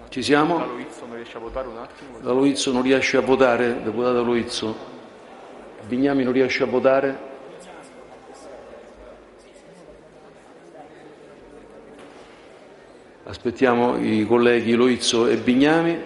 Ci siamo? La Loizzo non riesce a votare un attimo? La Loizzo non riesce a votare, deputata Loizzo. Bignami non riesce a votare. Aspettiamo i colleghi Loizzo e Bignami.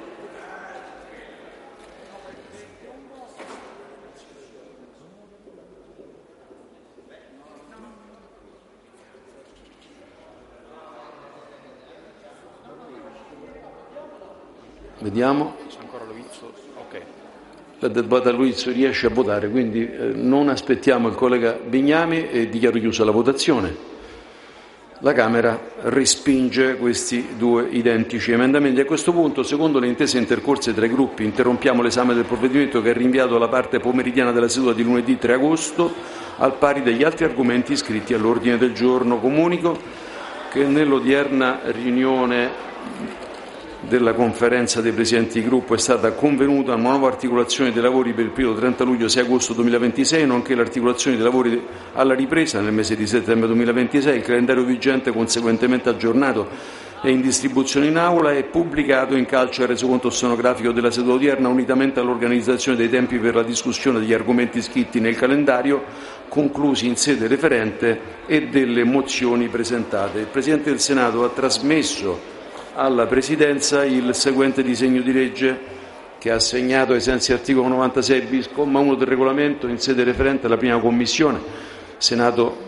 Vediamo. C'è ancora Loizzo? Ok. La deputata Loizzo riesce a votare, quindi non aspettiamo il collega Bignami e dichiaro chiusa la votazione. La Camera respinge questi due identici emendamenti. A questo punto, secondo le intese intercorse tra i gruppi, interrompiamo l'esame del provvedimento che è rinviato alla parte pomeridiana della seduta di lunedì 3 agosto, al pari degli altri argomenti iscritti all'ordine del giorno. Comunico che nell'odierna riunione della conferenza dei presidenti di gruppo è stata convenuta una nuova articolazione dei lavori per il periodo 30 luglio-6 agosto 2026, nonché l'articolazione dei lavori alla ripresa nel mese di settembre 2026. Il calendario vigente, conseguentemente aggiornato e in distribuzione in aula, è pubblicato in calce al resoconto stenografico della seduta odierna, unitamente all'organizzazione dei tempi per la discussione degli argomenti iscritti nel calendario, conclusi in sede referente, e delle mozioni presentate. Il Presidente del Senato ha trasmesso alla Presidenza il seguente disegno di legge, che ha assegnato ai sensi dell'articolo 96 bis, comma 1 del Regolamento, in sede referente alla prima Commissione, Senato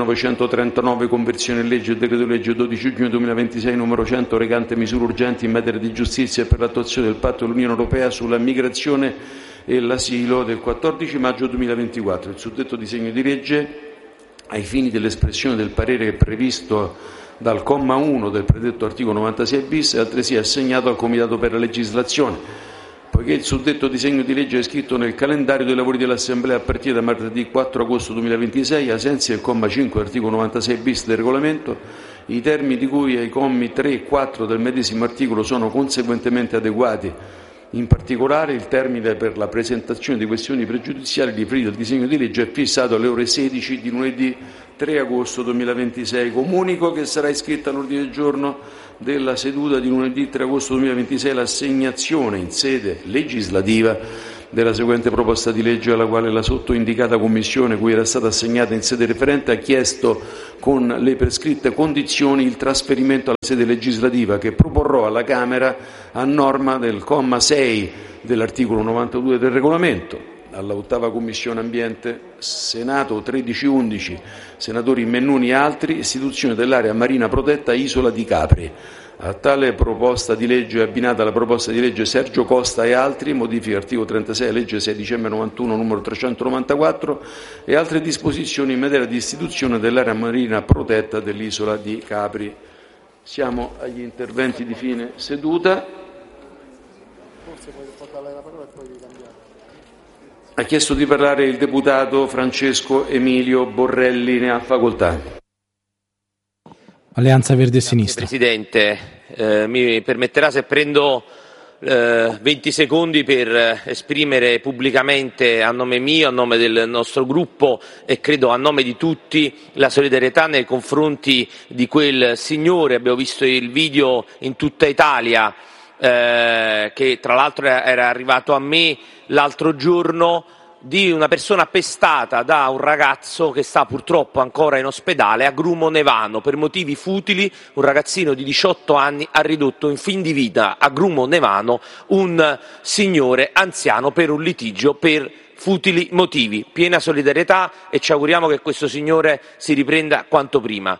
1939, conversione in legge del decreto-legge 12 giugno 2026 numero 100, recante misure urgenti in materia di giustizia e per l'attuazione del Patto dell'Unione Europea sulla migrazione e l'asilo del 14 maggio 2024. Il suddetto disegno di legge, ai fini dell'espressione del parere che è previsto dal comma 1 del predetto articolo 96 bis, è altresì assegnato al Comitato per la legislazione. Poiché il suddetto disegno di legge è iscritto nel calendario dei lavori dell'Assemblea a partire da martedì 4 agosto 2026, ai sensi del comma 5 dell'articolo 96 bis del Regolamento, i termini di cui ai commi 3 e 4 del medesimo articolo sono conseguentemente adeguati. In particolare, il termine per la presentazione di questioni pregiudiziali riferite al disegno di legge è fissato alle ore 16 di lunedì 3 agosto 2026. Comunico che sarà iscritta all'ordine del giorno della seduta di lunedì 3 agosto 2026 l'assegnazione in sede legislativa della seguente proposta di legge, alla quale la sottoindicata Commissione, cui era stata assegnata in sede referente, ha chiesto con le prescritte condizioni il trasferimento alla sede legislativa, che proporrò alla Camera a norma del comma 6 dell'articolo 92 del Regolamento. Alla ottava Commissione Ambiente, Senato 1311, senatori Mennuni e altri, istituzione dell'area marina protetta Isola di Capri. A tale proposta di legge è abbinata la proposta di legge Sergio Costa e altri, modifica articolo 36 legge 6 dicembre 91 numero 394 e altre disposizioni in materia di istituzione dell'area marina protetta dell'Isola di Capri. Siamo agli interventi di fine seduta. Forse puoi portare la parola e poi cambiare. Ha chiesto di parlare il deputato Francesco Emilio Borrelli, ne ha facoltà. Alleanza Verdi e Sinistra. Presidente, mi permetterà se prendo 20 secondi per esprimere pubblicamente, a nome mio, a nome del nostro gruppo e credo a nome di tutti, la solidarietà nei confronti di quel signore. Abbiamo visto il video in tutta Italia, che tra l'altro era arrivato a me l'altro giorno, di una persona pestata da un ragazzo che sta purtroppo ancora in ospedale a Grumo Nevano per motivi futili. Un ragazzino di 18 anni ha ridotto in fin di vita a Grumo Nevano un signore anziano per un litigio per futili motivi. Piena solidarietà e ci auguriamo che questo signore si riprenda quanto prima.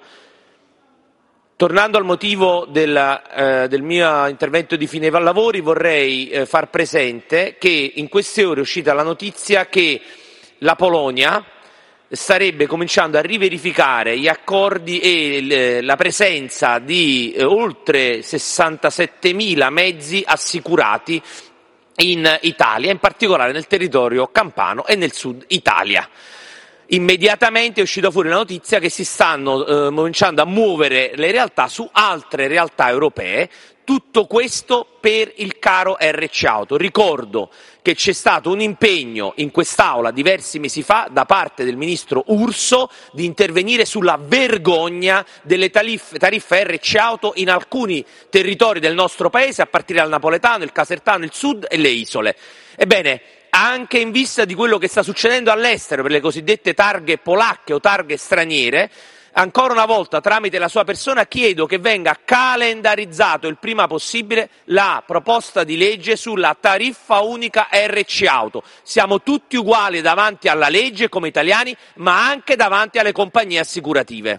Tornando al motivo del mio intervento di fine lavori, vorrei far presente che in queste ore è uscita la notizia che la Polonia starebbe cominciando a riverificare gli accordi e la presenza di oltre 67.000 mezzi assicurati in Italia, in particolare nel territorio campano e nel sud Italia. Immediatamente è uscita fuori la notizia che si stanno cominciando a muovere le realtà su altre realtà europee, tutto questo per il caro RC Auto. Ricordo che c'è stato un impegno in quest'Aula diversi mesi fa da parte del ministro Urso di intervenire sulla vergogna delle tariffe RC Auto in alcuni territori del nostro paese, a partire dal napoletano, il casertano, il sud e le isole. Ebbene, anche in vista di quello che sta succedendo all'estero per le cosiddette targhe polacche o targhe straniere, ancora una volta, tramite la sua persona, chiedo che venga calendarizzato il prima possibile la proposta di legge sulla tariffa unica RC Auto. Siamo tutti uguali davanti alla legge come italiani, ma anche davanti alle compagnie assicurative.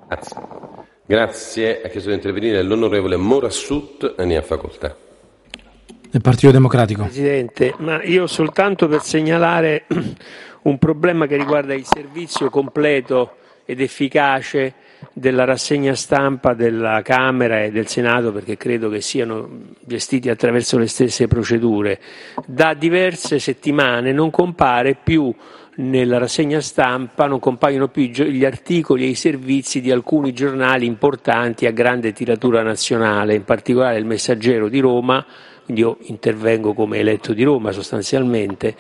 Grazie. Ha chiesto di intervenire l'onorevole Morassut, ne ha facoltà. Del Partito Democratico. Presidente, ma io soltanto per segnalare un problema che riguarda il servizio completo ed efficace della rassegna stampa della Camera e del Senato, perché credo che siano gestiti attraverso le stesse procedure. Da diverse settimane non compare più nella rassegna stampa, non compaiono più gli articoli e i servizi di alcuni giornali importanti a grande tiratura nazionale, in particolare il Messaggero di Roma, quindi io intervengo come eletto di Roma sostanzialmente,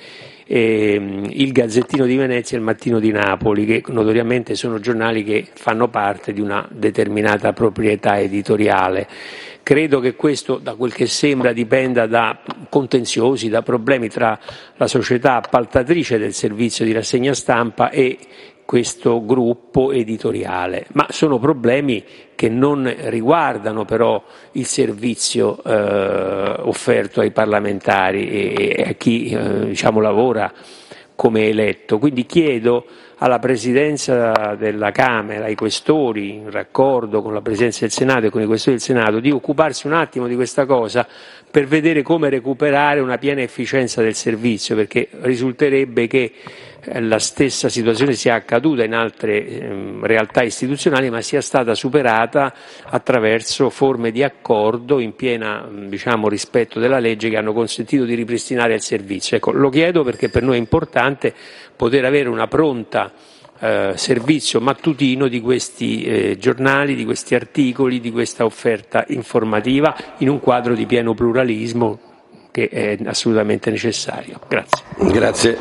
il Gazzettino di Venezia e il Mattino di Napoli, che notoriamente sono giornali che fanno parte di una determinata proprietà editoriale. Credo che questo, da quel che sembra, dipenda da contenziosi, da problemi tra la società appaltatrice del servizio di rassegna stampa e questo gruppo editoriale, ma sono problemi che non riguardano però il servizio offerto ai parlamentari e a chi lavora come eletto. Quindi chiedo alla Presidenza della Camera, ai Questori, in raccordo con la Presidenza del Senato e con i Questori del Senato, di occuparsi un attimo di questa cosa per vedere come recuperare una piena efficienza del servizio, perché risulterebbe che la stessa situazione sia accaduta in altre realtà istituzionali, ma sia stata superata attraverso forme di accordo in piena rispetto della legge, che hanno consentito di ripristinare il servizio. Ecco, lo chiedo perché per noi è importante poter avere una pronta servizio mattutino di questi giornali, di questi articoli, di questa offerta informativa in un quadro di pieno pluralismo che è assolutamente necessario. Grazie. Grazie.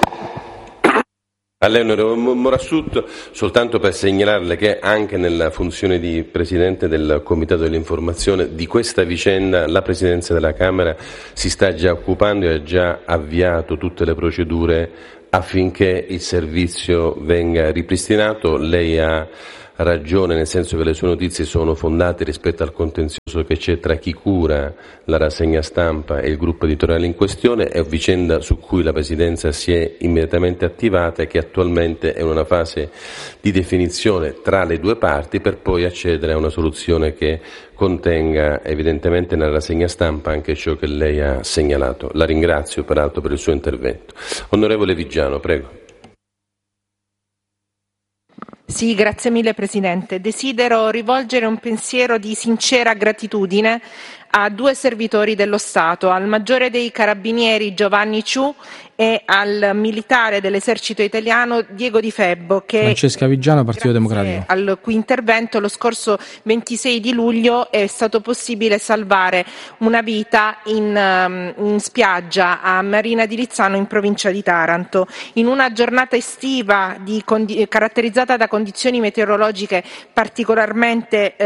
A lei, onorevole Morassut, soltanto per segnalarle che anche nella funzione di Presidente del Comitato dell'Informazione di questa vicenda la Presidenza della Camera si sta già occupando e ha già avviato tutte le procedure affinché il servizio venga ripristinato. Lei ha ragione, nel senso che le sue notizie sono fondate rispetto al contenzioso che c'è tra chi cura la rassegna stampa e il gruppo editoriale in questione. È una vicenda su cui la Presidenza si è immediatamente attivata e che attualmente è in una fase di definizione tra le due parti, per poi accedere a una soluzione che contenga evidentemente nella rassegna stampa anche ciò che lei ha segnalato. La ringrazio peraltro per il suo intervento. Onorevole Vigiano, prego. Sì, grazie mille Presidente. Desidero rivolgere un pensiero di sincera gratitudine a due servitori dello Stato, al Maggiore dei Carabinieri Giovanni Ciù e al militare dell'Esercito Italiano Diego Di Febbo, che Francesca Vigiano, Partito Democratico. Al cui intervento lo scorso 26 di luglio è stato possibile salvare una vita in spiaggia a Marina di Lizzano, in provincia di Taranto. In una giornata estiva caratterizzata da condizioni meteorologiche particolarmente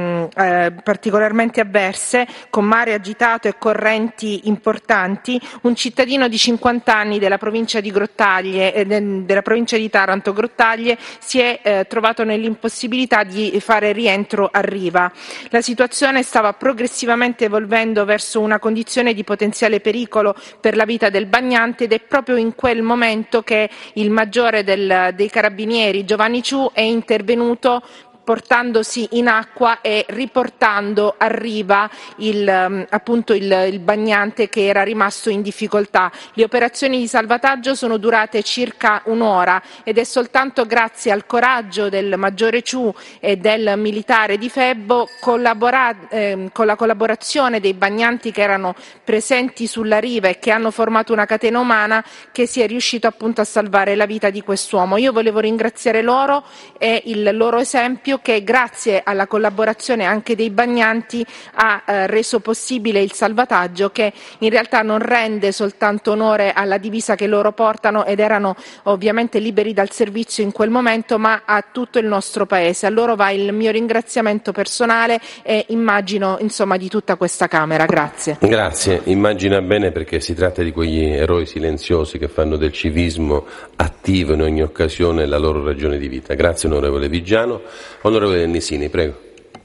avverse, con mare agitato e correnti importanti, un cittadino di 50 anni della provincia di Taranto, Grottaglie, si è trovato nell'impossibilità di fare rientro a riva. La situazione stava progressivamente evolvendo verso una condizione di potenziale pericolo per la vita del bagnante, ed è proprio in quel momento che il maggiore dei Carabinieri Giovanni Ciù è intervenuto, portandosi in acqua e riportando a riva il bagnante che era rimasto in difficoltà. Le operazioni di salvataggio sono durate circa un'ora ed è soltanto grazie al coraggio del maggiore Ciù e del militare Di Febbo, con la collaborazione dei bagnanti che erano presenti sulla riva e che hanno formato una catena umana, che si è riuscito appunto a salvare la vita di quest'uomo. Io volevo ringraziare loro e il loro esempio esempio che grazie alla collaborazione anche dei bagnanti ha reso possibile il salvataggio, che in realtà non rende soltanto onore alla divisa che loro portano ed erano ovviamente liberi dal servizio in quel momento, ma a tutto il nostro Paese. A loro va il mio ringraziamento personale e immagino insomma di tutta questa Camera. Grazie. Grazie, immagina bene, perché si tratta di quegli eroi silenziosi che fanno del civismo attivo in ogni occasione la loro ragione di vita. Grazie onorevole Vigiano. Onorevole Nisini, prego.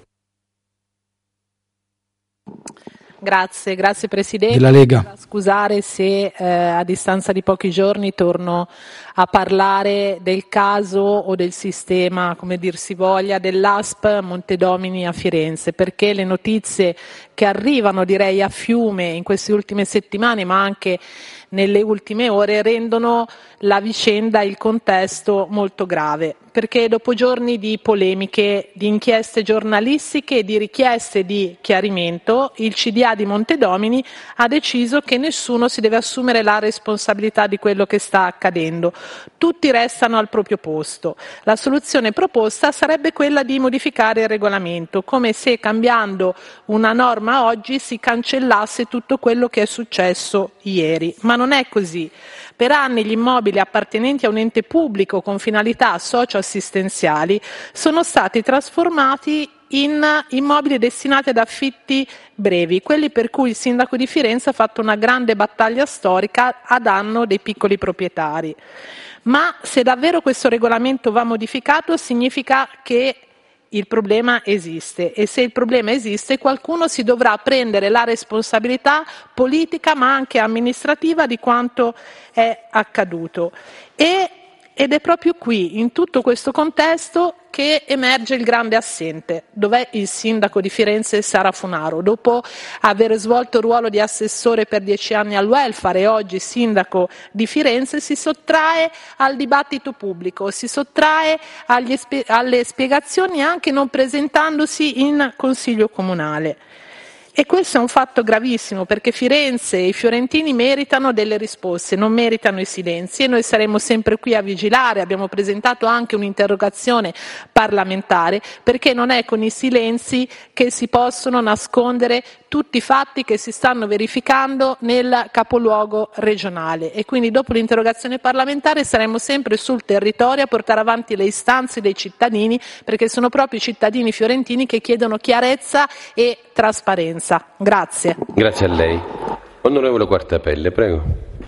Grazie Presidente. Della Lega. Scusare se a distanza di pochi giorni torno a parlare del caso o del sistema, come dir si voglia, dell'ASP Montedomini a Firenze, perché le notizie che arrivano, direi a fiume in queste ultime settimane, ma anche nelle ultime ore, rendono la vicenda, il contesto molto grave, perché dopo giorni di polemiche, di inchieste giornalistiche e di richieste di chiarimento, il CDA di Montedomini ha deciso che nessuno si deve assumere la responsabilità di quello che sta accadendo. Tutti restano al proprio posto. La soluzione proposta sarebbe quella di modificare il regolamento, come se cambiando una norma oggi si cancellasse tutto quello che è successo ieri, ma non è così. Per anni gli immobili appartenenti a un ente pubblico con finalità socio-assistenziali sono stati trasformati in immobili destinati ad affitti brevi, quelli per cui il sindaco di Firenze ha fatto una grande battaglia storica a danno dei piccoli proprietari. Ma se davvero questo regolamento va modificato, significa che il problema esiste, e se il problema esiste qualcuno si dovrà prendere la responsabilità politica ma anche amministrativa di quanto è accaduto. Ed è proprio qui, in tutto questo contesto, che emerge il grande assente. Dov'è il sindaco di Firenze Sara Funaro? Dopo aver svolto il ruolo di assessore per 10 anni al welfare e oggi sindaco di Firenze, si sottrae al dibattito pubblico, si sottrae alle spiegazioni, anche non presentandosi in consiglio comunale. E questo è un fatto gravissimo, perché Firenze e i fiorentini meritano delle risposte, non meritano i silenzi, e noi saremo sempre qui a vigilare. Abbiamo presentato anche un'interrogazione parlamentare, perché non è con i silenzi che si possono nascondere tutti i fatti che si stanno verificando nel capoluogo regionale, e quindi dopo l'interrogazione parlamentare saremo sempre sul territorio a portare avanti le istanze dei cittadini, perché sono proprio i cittadini fiorentini che chiedono chiarezza e trasparenza. Grazie. Grazie a lei. Onorevole Quartapelle, prego.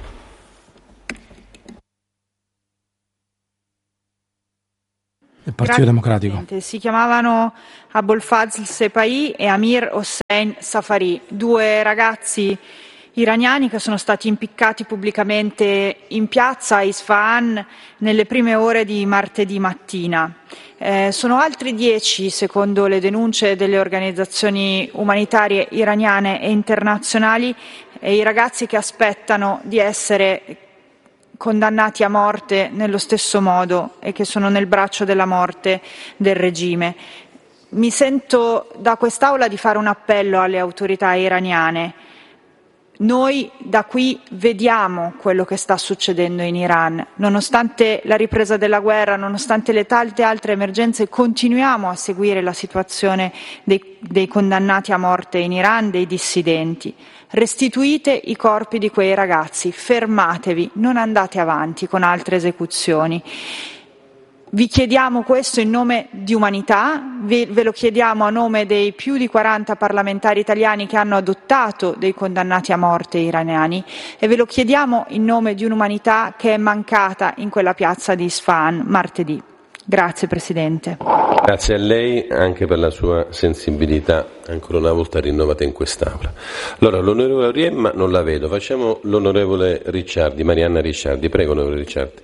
Il Partito Democratico. Si chiamavano Abolfazl Sepai e Amir Hossein Safari, 2 ragazzi iraniani che sono stati impiccati pubblicamente in piazza a Isfahan nelle prime ore di martedì mattina. Sono altri 10, secondo le denunce delle organizzazioni umanitarie iraniane e internazionali, i ragazzi che aspettano di essere condannati a morte nello stesso modo e che sono nel braccio della morte del regime. Mi sento da quest'Aula di fare un appello alle autorità iraniane. Noi da qui vediamo quello che sta succedendo in Iran. Nonostante la ripresa della guerra, nonostante le tante altre emergenze, continuiamo a seguire la situazione dei condannati a morte in Iran, dei dissidenti. Restituite i corpi di quei ragazzi, fermatevi, non andate avanti con altre esecuzioni. Vi chiediamo questo in nome di umanità, ve lo chiediamo a nome dei più di 40 parlamentari italiani che hanno adottato dei condannati a morte iraniani, e ve lo chiediamo in nome di un'umanità che è mancata in quella piazza di Isfahan martedì. Grazie Presidente. Grazie a lei anche per la sua sensibilità, ancora una volta rinnovata in quest'Aula. Allora, l'onorevole Riemma non la vedo, facciamo l'onorevole Ricciardi, Marianna Ricciardi. Prego, onorevole Ricciardi.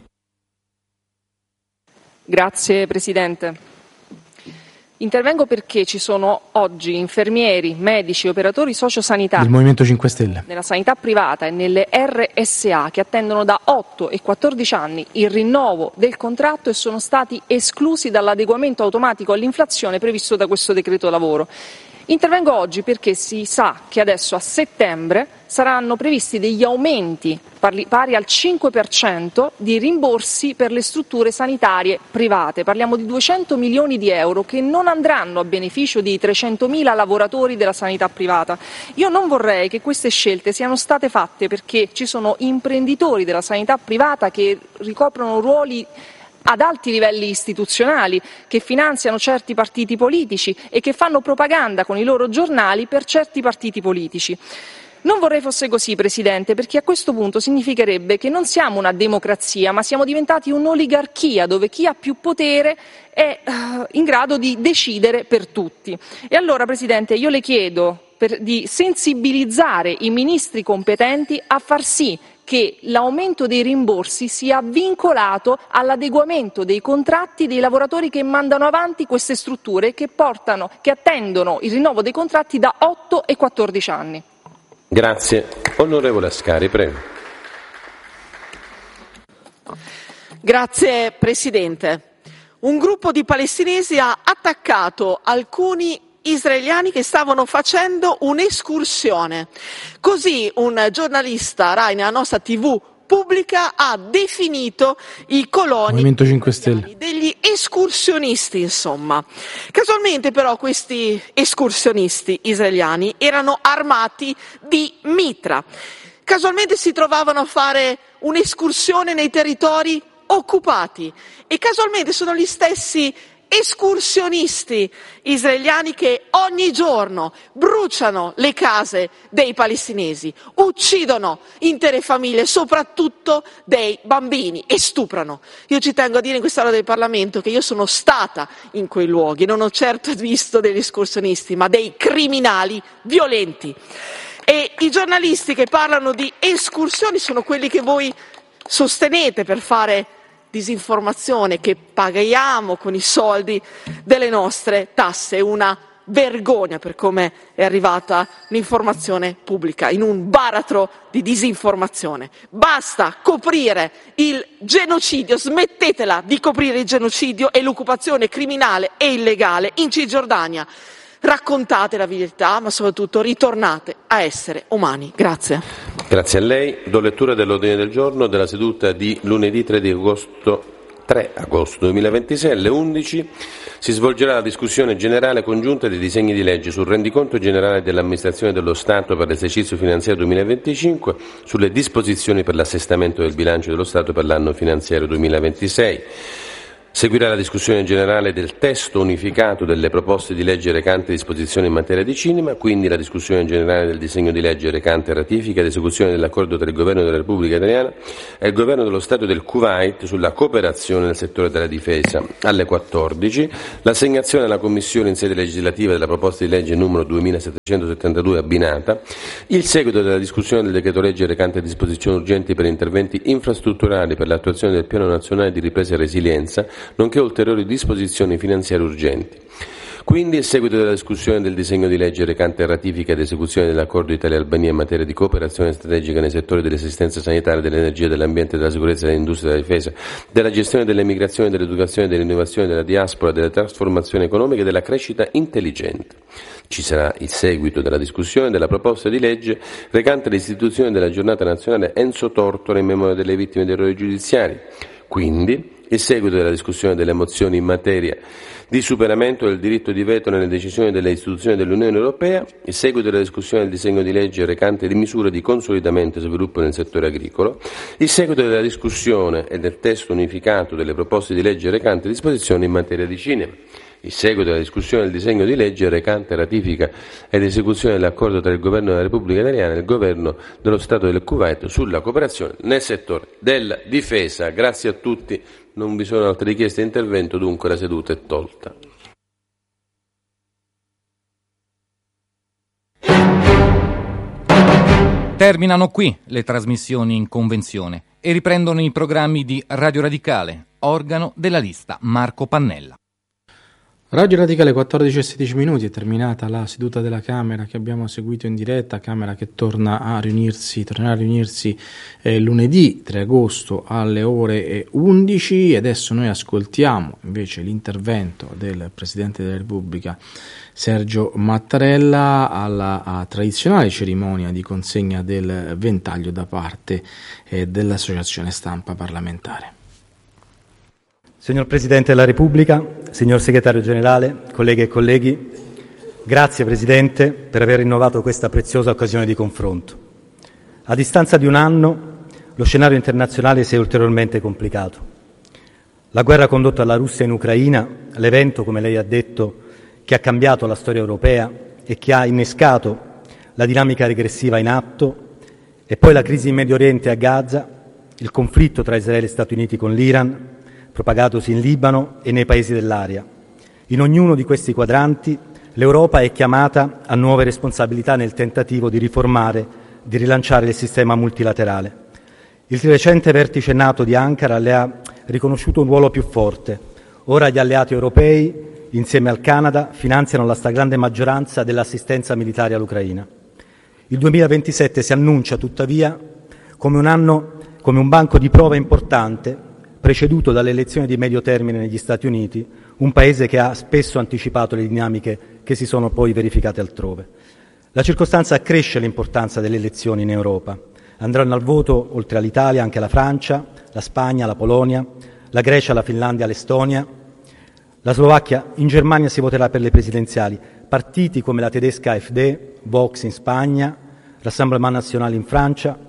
Grazie Presidente. Intervengo perché ci sono oggi infermieri, medici, operatori sociosanitari del Movimento 5 Stelle nella sanità privata e nelle RSA che attendono da 8 e 14 anni il rinnovo del contratto e sono stati esclusi dall'adeguamento automatico all'inflazione previsto da questo decreto lavoro. Intervengo oggi perché si sa che adesso a settembre saranno previsti degli aumenti pari al 5% di rimborsi per le strutture sanitarie private. Parliamo di 200 milioni di euro che non andranno a beneficio di 300.000 lavoratori della sanità privata. Io non vorrei che queste scelte siano state fatte perché ci sono imprenditori della sanità privata che ricoprono ruoli ad alti livelli istituzionali, che finanziano certi partiti politici e che fanno propaganda con i loro giornali per certi partiti politici. Non vorrei fosse così, Presidente, perché a questo punto significherebbe che non siamo una democrazia, ma siamo diventati un'oligarchia dove chi ha più potere è in grado di decidere per tutti. E allora, Presidente, io le chiedo di sensibilizzare i ministri competenti a far sì che l'aumento dei rimborsi sia vincolato all'adeguamento dei contratti dei lavoratori che mandano avanti queste strutture che attendono il rinnovo dei contratti da 8 e 14 anni. Grazie. Onorevole Ascari, prego. Grazie Presidente. Un gruppo di palestinesi ha attaccato alcuni israeliani che stavano facendo un'escursione. Così un giornalista Rai nella nostra TV pubblica ha definito i coloni Movimento 5 Stelle degli escursionisti, insomma. Casualmente però questi escursionisti israeliani erano armati di mitra. Casualmente si trovavano a fare un'escursione nei territori occupati e casualmente sono gli stessi escursionisti israeliani che ogni giorno bruciano le case dei palestinesi, uccidono intere famiglie, soprattutto dei bambini, e stuprano. Io ci tengo a dire in quest'Aula del Parlamento che io sono stata in quei luoghi, non ho certo visto degli escursionisti, ma dei criminali violenti. E i giornalisti che parlano di escursioni sono quelli che voi sostenete per fare disinformazione, che paghiamo con i soldi delle nostre tasse. Una vergogna per come è arrivata l'informazione pubblica, in un baratro di disinformazione. Basta coprire il genocidio, smettetela di coprire il genocidio e l'occupazione criminale e illegale in Cisgiordania. Raccontate la verità, ma soprattutto ritornate a essere umani. Grazie. Grazie a lei. Do lettura dell'ordine del giorno della seduta di lunedì 3 agosto 2026. Alle 11 si svolgerà la discussione generale congiunta dei disegni di legge sul rendiconto generale dell'amministrazione dello Stato per l'esercizio finanziario 2025, sulle disposizioni per l'assestamento del bilancio dello Stato per l'anno finanziario 2026. Seguirà la discussione generale del testo unificato delle proposte di legge recanti disposizioni in materia di cinema, quindi la discussione generale del disegno di legge recante ratifica ed esecuzione dell'accordo tra il Governo della Repubblica Italiana e il Governo dello Stato del Kuwait sulla cooperazione nel settore della difesa. Alle 14 l'assegnazione alla Commissione in sede legislativa della proposta di legge numero 2772 abbinata, il seguito della discussione del decreto legge recante disposizioni urgenti per interventi infrastrutturali per l'attuazione del Piano Nazionale di Ripresa e Resilienza, nonché ulteriori disposizioni finanziarie urgenti. Quindi il seguito della discussione del disegno di legge recante ratifica ed esecuzione dell'accordo Italia-Albania in materia di cooperazione strategica nei settori dell'assistenza sanitaria, dell'energia, dell'ambiente, della sicurezza, dell'industria, della difesa, della gestione dell'emigrazione, dell'educazione, dell'innovazione, della diaspora, della trasformazione economica e della crescita intelligente. Ci sarà il seguito della discussione della proposta di legge recante l'istituzione della giornata nazionale Enzo Tortora in memoria delle vittime dei errori giudiziari. Quindi il seguito della discussione delle mozioni in materia di superamento del diritto di veto nelle decisioni delle istituzioni dell'Unione Europea, il seguito della discussione del disegno di legge recante di misure di consolidamento e sviluppo nel settore agricolo, il seguito della discussione e del testo unificato delle proposte di legge recante disposizioni in materia di cinema, il seguito della discussione del disegno di legge recante ratifica ed esecuzione dell'accordo tra il Governo della Repubblica Italiana e il Governo dello Stato del Kuwait sulla cooperazione nel settore della difesa. Grazie a tutti, non vi sono altre richieste di intervento, dunque la seduta è tolta. Terminano qui le trasmissioni in convenzione e riprendono i programmi di Radio Radicale, organo della lista Marco Pannella. Radio Radicale 14:16, è terminata la seduta della Camera che abbiamo seguito in diretta, Camera che tornerà a riunirsi lunedì 3 agosto alle ore 11 e adesso noi ascoltiamo invece l'intervento del Presidente della Repubblica Sergio Mattarella alla tradizionale cerimonia di consegna del ventaglio da parte dell'Associazione Stampa Parlamentare. Signor Presidente della Repubblica, signor Segretario Generale, colleghe e colleghi, grazie Presidente per aver rinnovato questa preziosa occasione di confronto. A distanza di un anno, lo scenario internazionale si è ulteriormente complicato. La guerra condotta dalla Russia in Ucraina, l'evento, come lei ha detto, che ha cambiato la storia europea e che ha innescato la dinamica regressiva in atto, e poi la crisi in Medio Oriente e a Gaza, il conflitto tra Israele e Stati Uniti con l'Iran, propagatosi in Libano e nei paesi dell'area. In ognuno di questi quadranti l'Europa è chiamata a nuove responsabilità nel tentativo di riformare, di rilanciare il sistema multilaterale. Il recente vertice NATO di Ankara le ha riconosciuto un ruolo più forte. Ora gli alleati europei, insieme al Canada, finanziano la stragrande maggioranza dell'assistenza militare all'Ucraina. Il 2027 si annuncia tuttavia come un banco di prova importante, preceduto dalle elezioni di medio termine negli Stati Uniti, un paese che ha spesso anticipato le dinamiche che si sono poi verificate altrove. La circostanza accresce l'importanza delle elezioni in Europa. Andranno al voto, oltre all'Italia, anche la Francia, la Spagna, la Polonia, la Grecia, la Finlandia, l'Estonia, la Slovacchia. In Germania si voterà per le presidenziali. Partiti come la tedesca AfD, Vox in Spagna, Rassemblement National in Francia,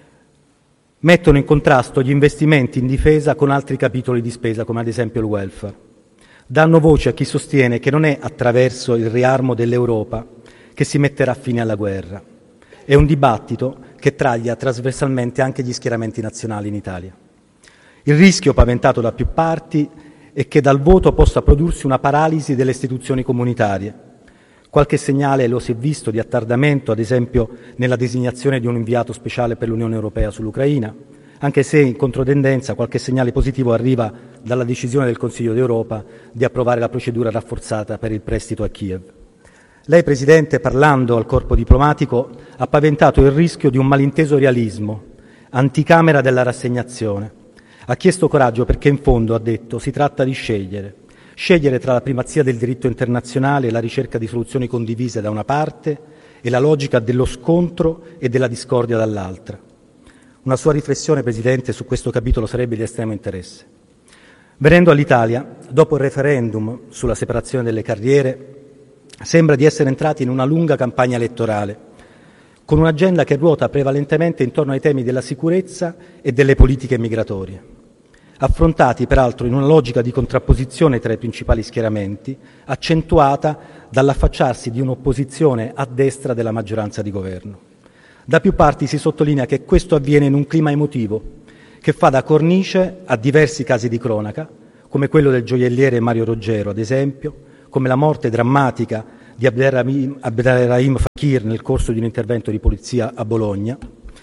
mettono in contrasto gli investimenti in difesa con altri capitoli di spesa, come ad esempio il welfare. Danno voce a chi sostiene che non è attraverso il riarmo dell'Europa che si metterà fine alla guerra. È un dibattito che traglia trasversalmente anche gli schieramenti nazionali in Italia. Il rischio paventato da più parti è che dal voto possa prodursi una paralisi delle istituzioni comunitarie. Qualche segnale lo si è visto di attardamento, ad esempio nella designazione di un inviato speciale per l'Unione Europea sull'Ucraina, anche se in controtendenza qualche segnale positivo arriva dalla decisione del Consiglio d'Europa di approvare la procedura rafforzata per il prestito a Kiev. Lei, Presidente, parlando al corpo diplomatico, ha paventato il rischio di un malinteso realismo, anticamera della rassegnazione. Ha chiesto coraggio perché in fondo, ha detto, si tratta di scegliere tra la primazia del diritto internazionale e la ricerca di soluzioni condivise da una parte e la logica dello scontro e della discordia dall'altra. Una sua riflessione, Presidente, su questo capitolo sarebbe di estremo interesse. Venendo all'Italia, dopo il referendum sulla separazione delle carriere, sembra di essere entrati in una lunga campagna elettorale, con un'agenda che ruota prevalentemente intorno ai temi della sicurezza e delle politiche migratorie, affrontati peraltro in una logica di contrapposizione tra i principali schieramenti, accentuata dall'affacciarsi di un'opposizione a destra della maggioranza di governo. Da più parti si sottolinea che questo avviene in un clima emotivo che fa da cornice a diversi casi di cronaca, come quello del gioielliere Mario Roggero, ad esempio, come la morte drammatica di Abderrahim Fakir nel corso di un intervento di polizia a Bologna,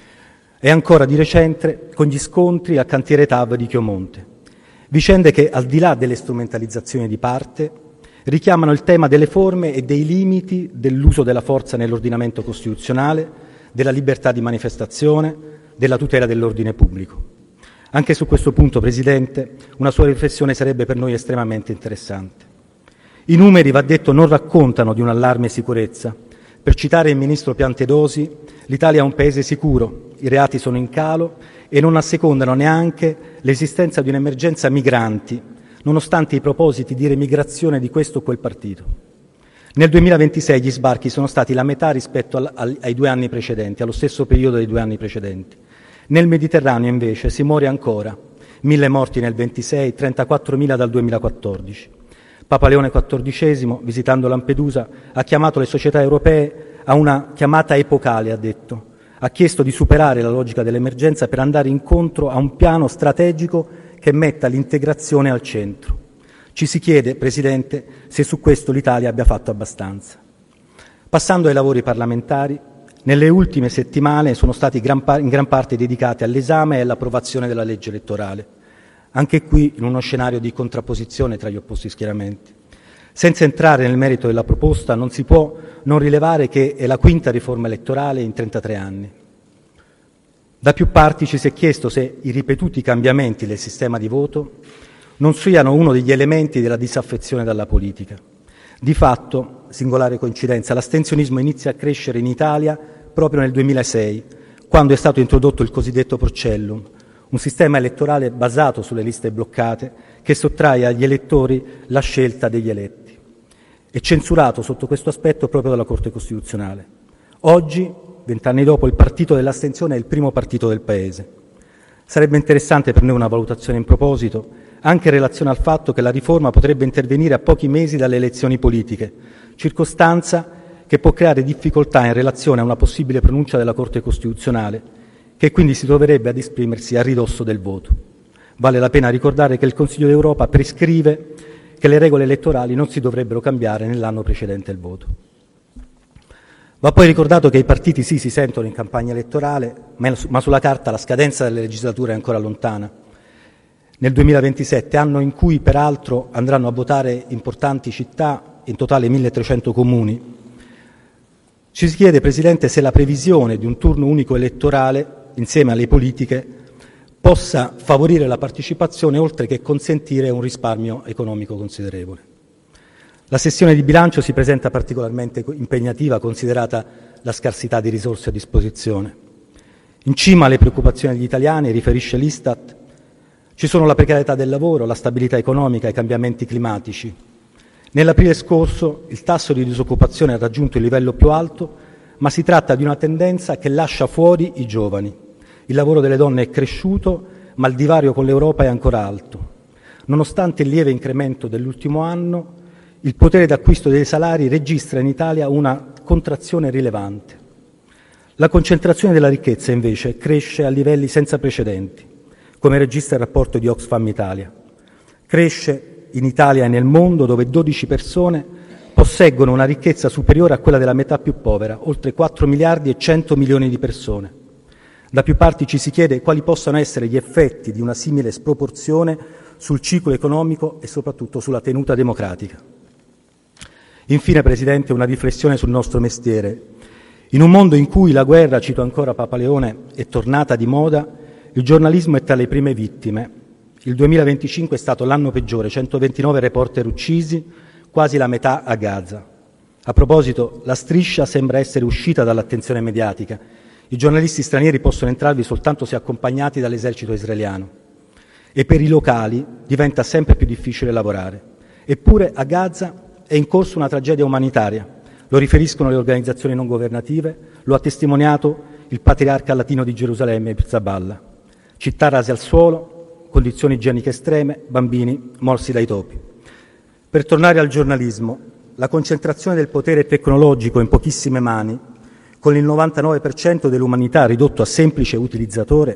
e ancora di recente con gli scontri al cantiere TAV di Chiomonte. Vicende che, al di là delle strumentalizzazioni di parte, richiamano il tema delle forme e dei limiti dell'uso della forza nell'ordinamento costituzionale, della libertà di manifestazione, della tutela dell'ordine pubblico. Anche su questo punto, Presidente, una sua riflessione sarebbe per noi estremamente interessante. I numeri, va detto, non raccontano di un allarme sicurezza. Per citare il ministro Piantedosi, l'Italia è un paese sicuro, i reati sono in calo e non assecondano neanche l'esistenza di un'emergenza migranti, nonostante i propositi di remigrazione di questo o quel partito. Nel 2026 gli sbarchi sono stati la metà rispetto ai 2 anni precedenti, allo stesso periodo dei 2 anni precedenti. Nel Mediterraneo invece si muore ancora, 1.000 morti nel 26, 34.000 dal 2014. Papa Leone XIV, visitando Lampedusa, ha chiamato le società europee a una chiamata epocale, ha detto. Ha chiesto di superare la logica dell'emergenza per andare incontro a un piano strategico che metta l'integrazione al centro. Ci si chiede, Presidente, se su questo l'Italia abbia fatto abbastanza. Passando ai lavori parlamentari, nelle ultime settimane sono stati in gran parte dedicati all'esame e all'approvazione della legge elettorale, anche qui in uno scenario di contrapposizione tra gli opposti schieramenti. Senza entrare nel merito della proposta, non si può non rilevare che è la quinta riforma elettorale in 33 anni. Da più parti ci si è chiesto se i ripetuti cambiamenti del sistema di voto non siano uno degli elementi della disaffezione dalla politica. Di fatto, singolare coincidenza, l'astensionismo inizia a crescere in Italia proprio nel 2006, quando è stato introdotto il cosiddetto Porcellum, un sistema elettorale basato sulle liste bloccate che sottrae agli elettori la scelta degli eletti. È censurato sotto questo aspetto proprio dalla Corte Costituzionale. Oggi, 20 anni dopo, il partito dell'astensione è il primo partito del Paese. Sarebbe interessante per noi una valutazione in proposito, anche in relazione al fatto che la riforma potrebbe intervenire a pochi mesi dalle elezioni politiche, circostanza che può creare difficoltà in relazione a una possibile pronuncia della Corte Costituzionale, che quindi si troverebbe ad esprimersi a ridosso del voto. Vale la pena ricordare che il Consiglio d'Europa prescrive che le regole elettorali non si dovrebbero cambiare nell'anno precedente il voto. Va poi ricordato che i partiti sì si sentono in campagna elettorale, ma sulla carta la scadenza delle legislature è ancora lontana. Nel 2027, anno in cui peraltro andranno a votare importanti città, in totale 1300 comuni, ci si chiede, Presidente, se la previsione di un turno unico elettorale, insieme alle politiche, possa favorire la partecipazione oltre che consentire un risparmio economico considerevole. La sessione di bilancio si presenta particolarmente impegnativa, considerata la scarsità di risorse a disposizione. In cima alle preoccupazioni degli italiani, riferisce l'Istat, ci sono la precarietà del lavoro, la stabilità economica e i cambiamenti climatici. Nell'aprile scorso il tasso di disoccupazione ha raggiunto il livello più alto, ma si tratta di una tendenza che lascia fuori i giovani. Il lavoro delle donne è cresciuto, ma il divario con l'Europa è ancora alto. Nonostante il lieve incremento dell'ultimo anno, il potere d'acquisto dei salari registra in Italia una contrazione rilevante. La concentrazione della ricchezza, invece, cresce a livelli senza precedenti, come registra il rapporto di Oxfam Italia. Cresce in Italia e nel mondo, dove 12 persone posseggono una ricchezza superiore a quella della metà più povera, oltre 4 miliardi e 100 milioni di persone. Da più parti ci si chiede quali possano essere gli effetti di una simile sproporzione sul ciclo economico e soprattutto sulla tenuta democratica. Infine, Presidente, una riflessione sul nostro mestiere. In un mondo in cui la guerra, cito ancora Papa Leone, è tornata di moda, il giornalismo è tra le prime vittime. Il 2025 è stato l'anno peggiore, 129 reporter uccisi, quasi la metà a Gaza. A proposito, la striscia sembra essere uscita dall'attenzione mediatica. I giornalisti stranieri possono entrarvi soltanto se accompagnati dall'esercito israeliano. E per i locali diventa sempre più difficile lavorare. Eppure a Gaza è in corso una tragedia umanitaria. Lo riferiscono le organizzazioni non governative, lo ha testimoniato il patriarca latino di Gerusalemme, Pizzaballa. Città rase al suolo, condizioni igieniche estreme, bambini morsi dai topi. Per tornare al giornalismo, la concentrazione del potere tecnologico in pochissime mani, con il 99% dell'umanità ridotto a semplice utilizzatore,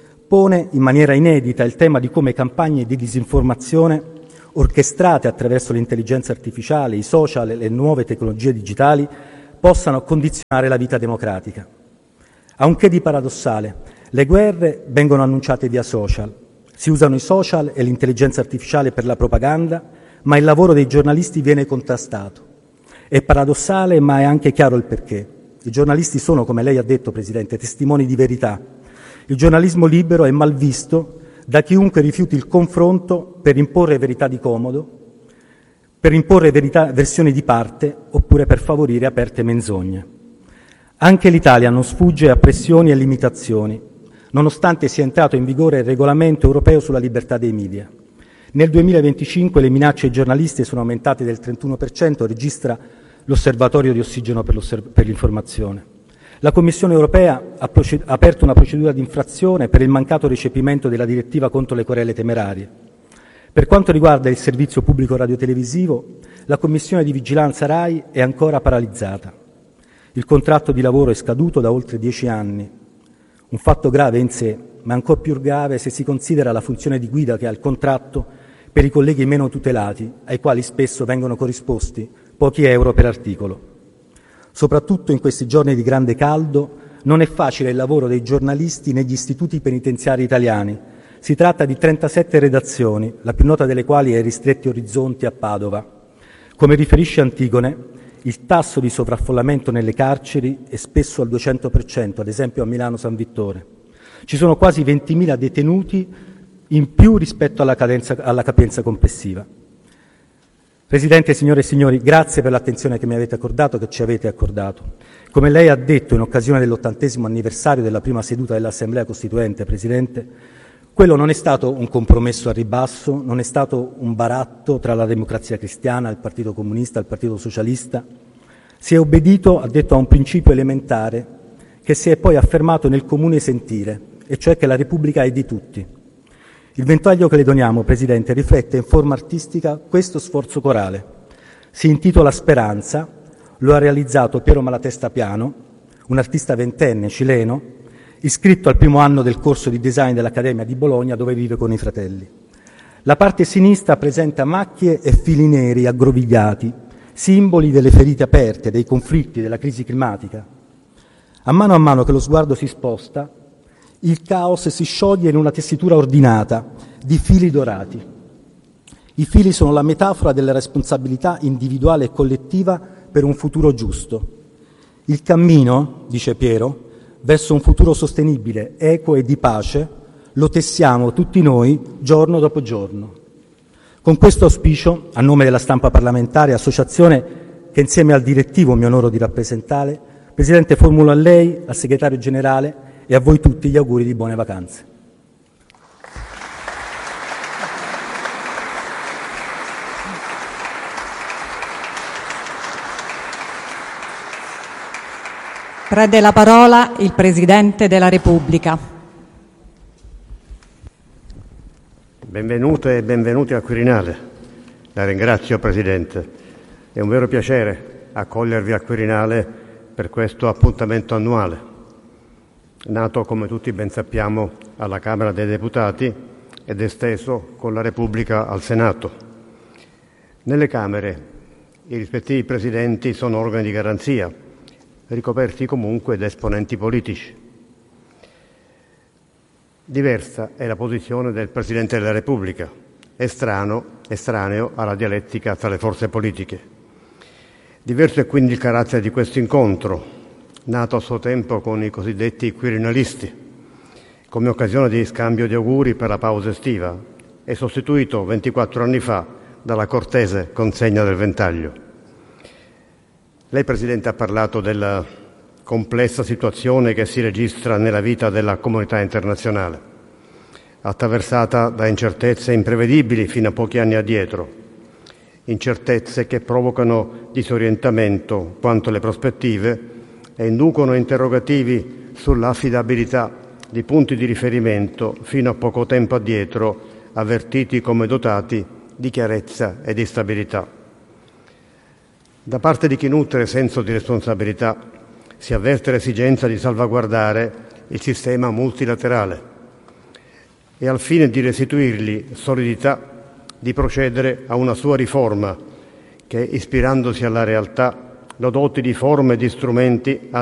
pone in maniera inedita il tema di come campagne di disinformazione orchestrate attraverso l'intelligenza artificiale, i social e le nuove tecnologie digitali possano condizionare la vita democratica. Ha un che di paradossale. Le guerre vengono annunciate via social. Si usano i social e l'intelligenza artificiale per la propaganda, ma il lavoro dei giornalisti viene contrastato. È paradossale, ma è anche chiaro il perché. I giornalisti sono, come lei ha detto, Presidente, testimoni di verità. Il giornalismo libero è mal visto da chiunque rifiuti il confronto per imporre verità di comodo, per imporre versioni di parte oppure per favorire aperte menzogne. Anche l'Italia non sfugge a pressioni e limitazioni, nonostante sia entrato in vigore il regolamento europeo sulla libertà dei media. Nel 2025 le minacce ai giornalisti sono aumentate del 31%, registra l'Osservatorio di Ossigeno per l'informazione. La Commissione europea ha aperto una procedura di infrazione per il mancato recepimento della direttiva contro le querele temerarie. Per quanto riguarda il servizio pubblico radiotelevisivo, la Commissione di vigilanza RAI è ancora paralizzata. Il contratto di lavoro è scaduto da oltre 10 anni, un fatto grave in sé, ma ancor più grave se si considera la funzione di guida che ha il contratto per i colleghi meno tutelati, ai quali spesso vengono corrisposti pochi euro per articolo. Soprattutto in questi giorni di grande caldo non è facile il lavoro dei giornalisti negli istituti penitenziari italiani. Si tratta di 37 redazioni, la più nota delle quali è Ristretti Orizzonti a Padova. Come riferisce Antigone, il tasso di sovraffollamento nelle carceri è spesso al 200%, ad esempio a Milano San Vittore. Ci sono quasi 20.000 detenuti in più rispetto alla capienza complessiva. Presidente, signore e signori, grazie per l'attenzione che mi avete accordato, che ci avete accordato. Come lei ha detto in occasione dell'80° anniversario della prima seduta dell'Assemblea Costituente, Presidente, quello non è stato un compromesso a ribasso, non è stato un baratto tra la Democrazia Cristiana, il Partito Comunista, il Partito Socialista. Si è obbedito, ha detto, a un principio elementare che si è poi affermato nel comune sentire, e cioè che la Repubblica è di tutti. Il ventaglio che le doniamo, Presidente, riflette in forma artistica questo sforzo corale. Si intitola Speranza, lo ha realizzato Piero Malatesta Piano, un artista ventenne cileno, iscritto al primo anno del corso di design dell'Accademia di Bologna, dove vive con i fratelli. La parte sinistra presenta macchie e fili neri aggrovigliati, simboli delle ferite aperte, dei conflitti, della crisi climatica. A mano che lo sguardo si sposta, il caos si scioglie in una tessitura ordinata di fili dorati. I fili sono la metafora della responsabilità individuale e collettiva per un futuro giusto. Il cammino, dice Piero, verso un futuro sostenibile, equo e di pace, lo tessiamo tutti noi giorno dopo giorno. Con questo auspicio, a nome della Stampa Parlamentare, associazione che insieme al direttivo mi onoro di rappresentare, Presidente, formulo a lei, al Segretario Generale e a voi tutti gli auguri di buone vacanze. Prende la parola il Presidente della Repubblica. Benvenute e benvenuti al Quirinale. La ringrazio, Presidente. È un vero piacere accogliervi al Quirinale per questo appuntamento annuale, nato, come tutti ben sappiamo, alla Camera dei Deputati ed esteso con la Repubblica al Senato. Nelle Camere i rispettivi Presidenti sono organi di garanzia, ricoperti comunque da esponenti politici. Diversa è la posizione del Presidente della Repubblica, estraneo alla dialettica tra le forze politiche. Diverso è quindi il carattere di questo incontro, nato a suo tempo con i cosiddetti quirinalisti, come occasione di scambio di auguri per la pausa estiva, e sostituito 24 anni fa dalla cortese consegna del ventaglio. Lei, Presidente, ha parlato della complessa situazione che si registra nella vita della comunità internazionale, attraversata da incertezze imprevedibili fino a pochi anni addietro, incertezze che provocano disorientamento quanto alle prospettive e inducono interrogativi sull'affidabilità di punti di riferimento fino a poco tempo addietro avvertiti come dotati di chiarezza e di stabilità. Da parte di chi nutre senso di responsabilità si avverte l'esigenza di salvaguardare il sistema multilaterale e al fine di restituirgli solidità di procedere a una sua riforma che, ispirandosi alla realtà, lo doti di forme e di strumenti